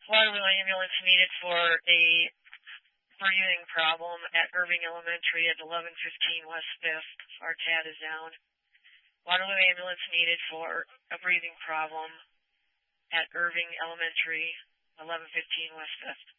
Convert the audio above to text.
Waterloo ambulance needed for a breathing problem at Irving Elementary at 1115 West 5th. Our TAD is down. Waterloo ambulance needed for a breathing problem at Irving Elementary, 1115 West 5th.